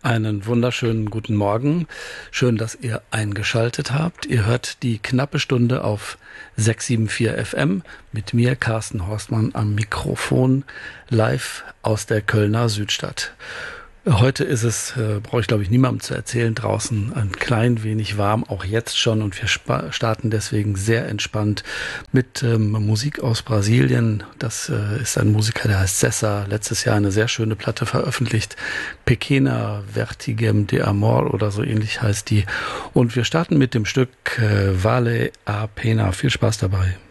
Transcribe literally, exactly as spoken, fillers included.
Einen wunderschönen guten Morgen. Schön, dass ihr eingeschaltet habt. Ihr hört die knappe Stunde auf sechs sieben vier F M mit mir, Carsten Horstmann, am Mikrofon, live aus der Kölner Südstadt. Heute ist es, äh, brauche ich glaube ich niemandem zu erzählen, draußen ein klein wenig warm, auch jetzt schon. Und wir spa- starten deswegen sehr entspannt mit ähm, Musik aus Brasilien. Das äh, ist ein Musiker, der heißt César. Letztes Jahr eine sehr schöne Platte veröffentlicht. Pequena Vertigem de Amor oder so ähnlich heißt die. Und wir starten mit dem Stück äh, Vale a Pena. Viel Spaß dabei.